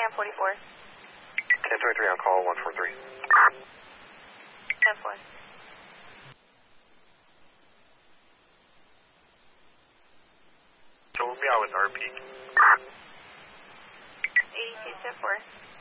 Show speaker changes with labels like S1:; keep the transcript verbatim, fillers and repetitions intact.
S1: on forty-four.
S2: ten twenty-three on call, one four three.
S1: ten four.
S2: So we'll be out with R P.
S1: eighty-two, ten four.